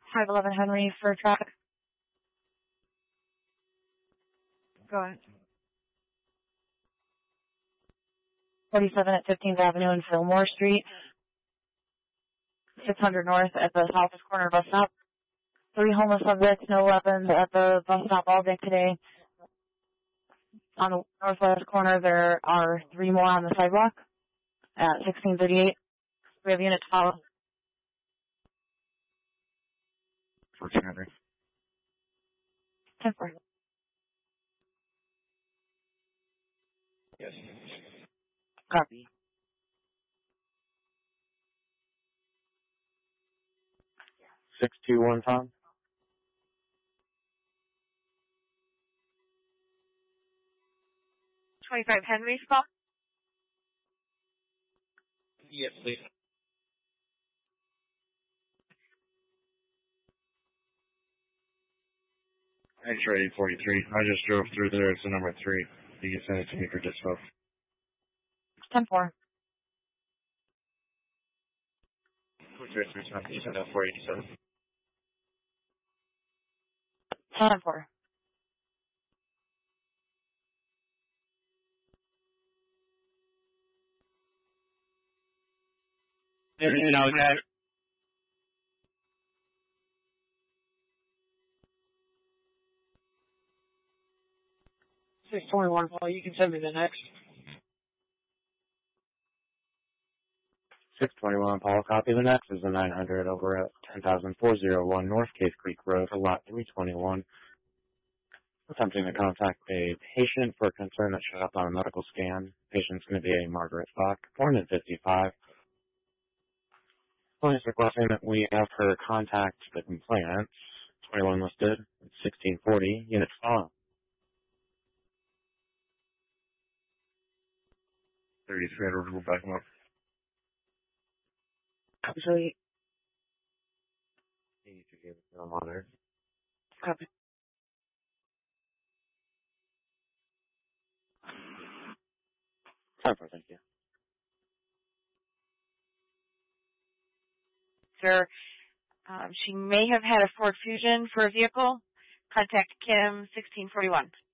511 Henry for traffic. Go ahead. 47 at 15th Avenue and Fillmore Street. 600 North at the southwest corner bus stop. 3 homeless subjects, no weapons at the bus stop all day today. On the northwest corner, there are 3 more on the sidewalk at 1638. We have unit to follow. 14 Henry. 10-4. Yes. Copy. 621 Tom. 25 Henry spot. Yes, please. X-ray 43. I just drove through there. It's the number 3. You can send it to me for dispo. 10-4. You send out 487. 10-4. You know, that. 621, Paul, you can send me the next. 621 Paul, copy. The next is the 900 over at 10,401 North Cave Creek Road, lot 321. Attempting to contact a patient for a concern that showed up on a medical scan. Patient's going to be a Margaret Buck, born in 55. Police requesting that we have her contact the complainant. 21 listed, 1640, unit follow. 3300, we'll back them up. Absolutely. You gave it to them on there. Copy. Time for, thank you. Sir, she may have had a Ford Fusion for a vehicle. Contact Kim 1641.